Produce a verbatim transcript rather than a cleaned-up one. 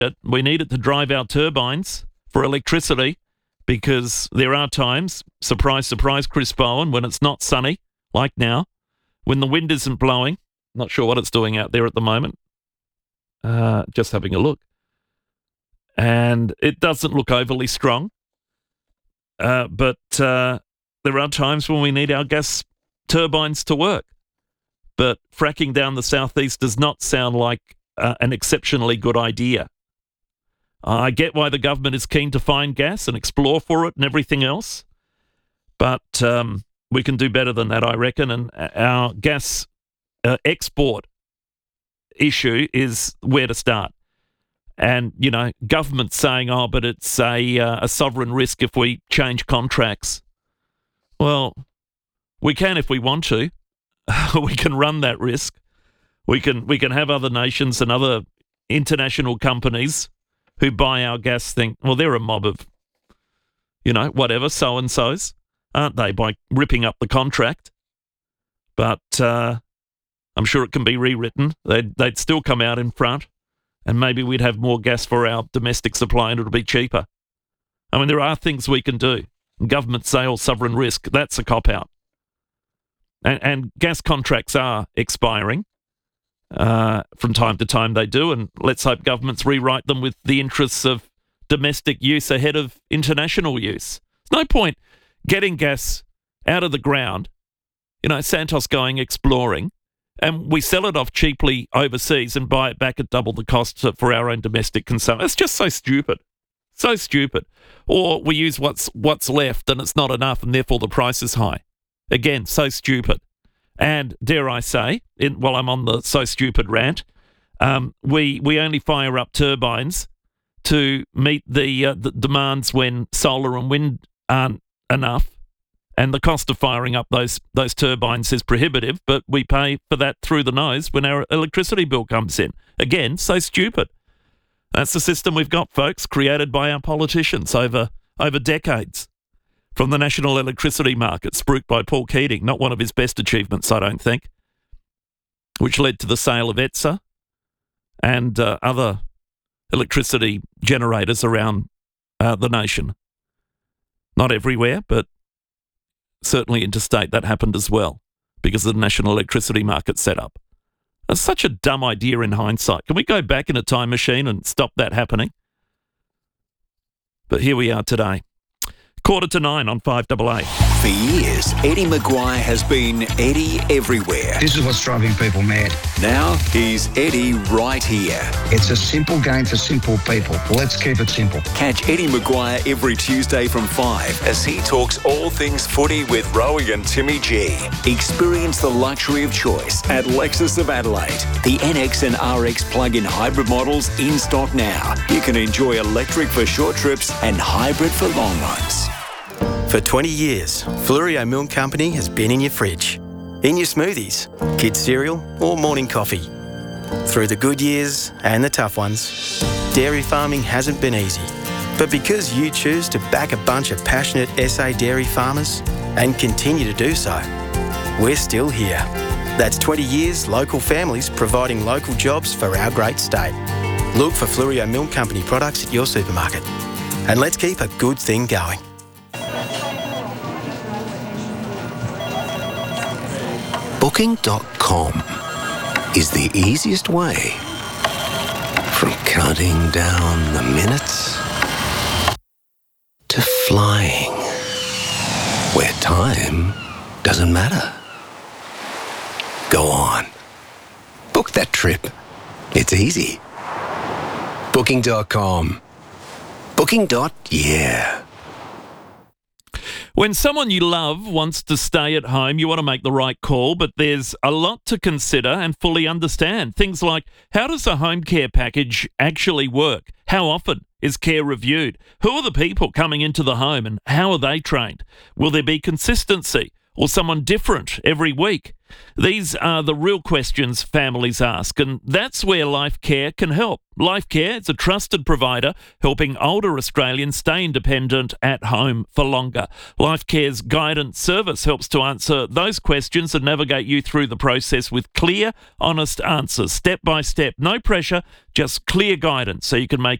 it. We need it to drive our turbines for electricity because there are times, surprise, surprise, Chris Bowen, when it's not sunny, like now, when the wind isn't blowing. Not sure what it's doing out there at the moment. Uh, just having a look. And it doesn't look overly strong. Uh, but uh, there are times when we need our gas turbines to work. But fracking down the southeast does not sound like uh, an exceptionally good idea. Uh, I get why the government is keen to find gas and explore for it and everything else. But um, we can do better than that, I reckon. And our gas uh, export issue is where to start. And, you know, government saying, oh, but it's a, uh, a sovereign risk if we change contracts. Well, we can if we want to. We can run that risk. We can we can have other nations and other international companies who buy our gas think, well, they're a mob of, you know, whatever, so-and-sos, aren't they, by ripping up the contract? But uh, I'm sure it can be rewritten. They'd, they'd still come out in front, and maybe we'd have more gas for our domestic supply and it'll be cheaper. I mean, there are things we can do. Governments say, oh, sovereign risk, that's a cop-out. And, and gas contracts are expiring. Uh, from time to time they do, and let's hope governments rewrite them with the interests of domestic use ahead of international use. There's no point getting gas out of the ground, you know, Santos going exploring, and we sell it off cheaply overseas and buy it back at double the cost for our own domestic consumption. It's just so stupid. So stupid. Or we use what's what's left and it's not enough and therefore the price is high. Again, so stupid. And dare I say, in, while I'm on the so stupid rant, um, we we only fire up turbines to meet the, uh, the demands when solar and wind aren't enough, and the cost of firing up those those turbines is prohibitive. But we pay for that through the nose when our electricity bill comes in. Again, so stupid. That's the system we've got, folks, created by our politicians over over decades. From the national electricity market, spruiked by Paul Keating, not one of his best achievements, I don't think, which led to the sale of E T S A and uh, other electricity generators around uh, the nation. Not everywhere, but certainly interstate that happened as well because of the national electricity market set up. That's such a dumb idea in hindsight. Can we go back in a time machine and stop that happening? But here we are today. Quarter to nine on five A A. For years, Eddie Maguire has been Eddie everywhere. This is what's driving people mad. Now he's Eddie right here. It's a simple game for simple people. Let's keep it simple. Catch Eddie Maguire every Tuesday from five as he talks all things footy with Rowie and Timmy G. Experience the luxury of choice at Lexus of Adelaide. The N X and R X plug-in hybrid models in stock now. You can enjoy electric for short trips and hybrid for long ones. For twenty years, Flurio Milk Company has been in your fridge, in your smoothies, kids' cereal or morning coffee. Through the good years and the tough ones, dairy farming hasn't been easy. But because you choose to back a bunch of passionate S A dairy farmers and continue to do so, we're still here. That's twenty years local families providing local jobs for our great state. Look for Flurio Milk Company products at your supermarket. And let's keep a good thing going. Booking dot com is the easiest way from counting down the minutes to flying where time doesn't matter. Go on. Book that trip. It's easy. Booking dot com. Booking. Yeah. When someone you love wants to stay at home, you want to make the right call, but there's a lot to consider and fully understand. Things like, how does a home care package actually work? How often is care reviewed? Who are the people coming into the home and how are they trained? Will there be consistency or someone different every week? These are the real questions families ask, and that's where Life Care can help. Life Care is a trusted provider helping older Australians stay independent at home for longer. Life Care's guidance service helps to answer those questions and navigate you through the process with clear, honest answers, step by step. No pressure, just clear guidance so you can make